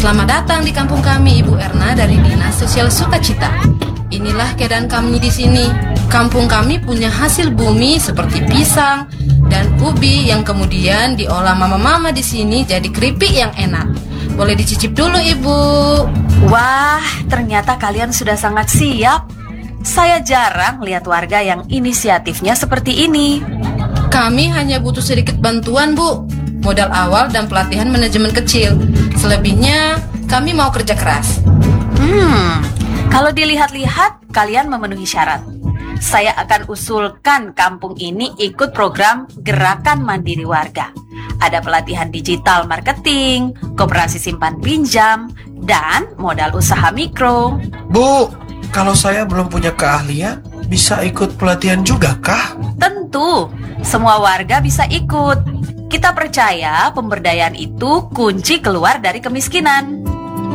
Selamat datang di kampung kami, Ibu Erna dari Dinas Sosial Sukacita. Inilah keadaan kami di sini. Kampung kami punya hasil bumi seperti pisang dan ubi yang kemudian diolah mama-mama di sini jadi keripik yang enak. Boleh dicicip dulu, Ibu. Wah, ternyata kalian sudah sangat siap. Saya jarang lihat warga yang inisiatifnya seperti ini. Kami hanya butuh sedikit bantuan, Bu. Modal awal dan pelatihan manajemen kecil. Selebihnya, kami mau kerja keras. Kalau dilihat-lihat, kalian memenuhi syarat. Saya akan usulkan kampung ini ikut program Gerakan Mandiri Warga. Ada pelatihan digital marketing, koperasi simpan pinjam, dan modal usaha mikro. Bu, kalau saya belum punya keahlian, bisa ikut pelatihan juga kah? Tentu, semua warga bisa ikut. Kita percaya pemberdayaan itu kunci keluar dari kemiskinan.